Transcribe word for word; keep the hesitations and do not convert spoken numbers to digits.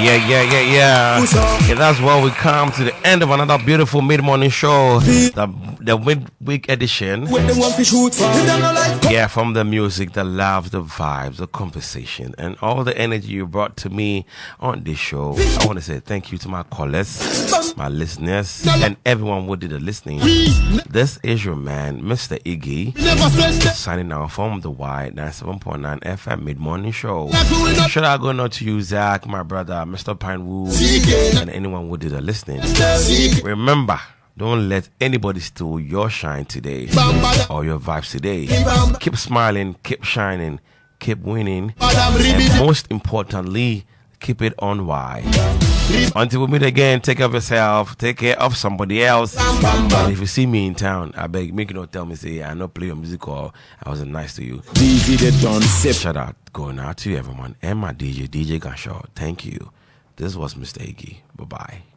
Yeah, yeah, yeah, yeah. Okay, that's where we come to the end of another beautiful mid-morning show, the the midweek edition. Yeah, from the music, the love, the vibes, the conversation, and all the energy you brought to me on this show. I want to say thank you to my callers, my listeners, and everyone who did the listening. This is your man, Mister Iggy, signing out from the Y ninety-seven point nine F M mid-morning show. Should I go not to you, Zach, my brother, Mister Pinewood, and anyone who did the listening? Remember, don't let anybody steal your shine today or your vibes today. Keep smiling, keep shining, keep winning, and most importantly, keep it on Y. Until we meet again, take care of yourself, take care of somebody else. And if you see me in town, I beg, make you not tell me, say, I not play your music or I wasn't nice to you. Shout out, going out to everyone. And my D J, D J Ganshaw. Thank you. This was Mister Iggy. Bye-bye.